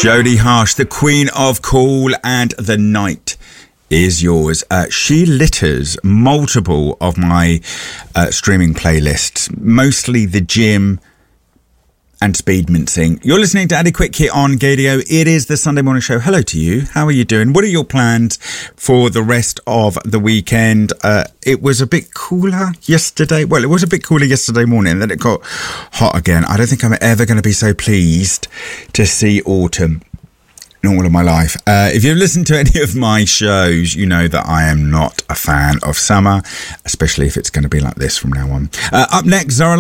Jodie Harsh, the Queen of Cool, and The Night is Yours. She litters multiple of my streaming playlists, mostly the gym and speed mincing. You're listening to Adequate Kit on Gadio. It is the Sunday morning show. Hello to you. How are you doing? What are your plans for the rest of the weekend? It was a bit cooler yesterday. Well, it was a bit cooler yesterday morning, then it got hot again. I don't think I'm ever going to be so pleased to see autumn in all of my life. If you've listened to any of my shows, you know that I am not a fan of summer, especially if it's going to be like this from now on. Up next, Zara